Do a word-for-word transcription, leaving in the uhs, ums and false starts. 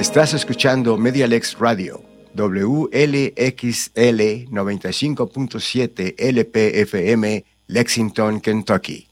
Estás escuchando Medialex Radio, W L X L noventa y cinco punto siete L P F M, Lexington, Kentucky.